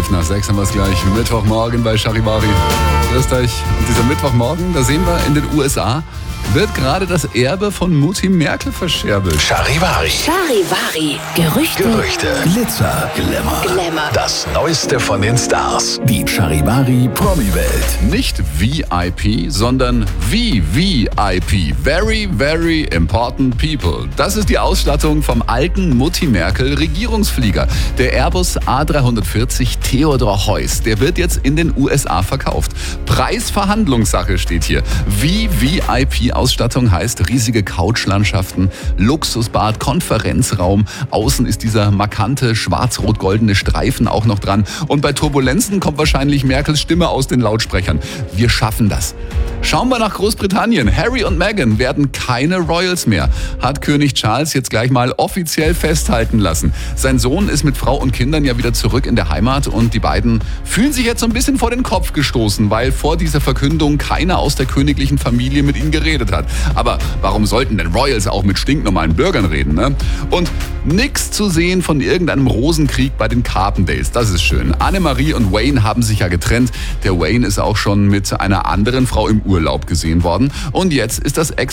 5:05 haben wir es gleich. Mittwochmorgen bei Charivari. Grüßt euch. Und dieser Mittwochmorgen, da sehen wir in den USA, wird gerade das Erbe von Mutti Merkel verscherbelt. Charivari. Charivari. Gerüchte. Glitzer, Glamour. Das Neueste von den Stars. die Charivari Promi-Welt. Nicht VIP, sondern VVIP. Very, very important people. Das ist die Ausstattung vom alten Mutti Merkel Regierungsflieger. Der Airbus A340 Theodor Heuss. Der wird jetzt in den USA verkauft. Preisverhandlungssache steht hier. VVIP-Ausstattung heißt riesige Couchlandschaften, Luxusbad, Konferenzraum. Außen ist dieser markante schwarz-rot-goldene Streifen auch noch dran. Und bei Turbulenzen kommt wahrscheinlich Merkels Stimme aus den Lautsprechern. Wir schaffen das. Schauen wir nach Großbritannien. Harry und Meghan werden keine Royals mehr. Hat König Charles jetzt gleich mal offiziell festhalten lassen. Sein Sohn ist mit Frau und Kindern ja wieder zurück in der Heimat und die beiden fühlen sich jetzt so ein bisschen vor den Kopf gestoßen, weil vor dieser Verkündung keiner aus der königlichen Familie mit ihnen geredet hat. Aber warum sollten denn Royals auch mit stinknormalen Bürgern reden, ne? Und nix zu sehen von irgendeinem Rosenkrieg bei den Carpendales. Das ist schön. Annemarie und Wayne haben sich ja getrennt. Der Wayne ist auch schon mit einer anderen Frau im Urlaub gesehen worden. Und jetzt ist das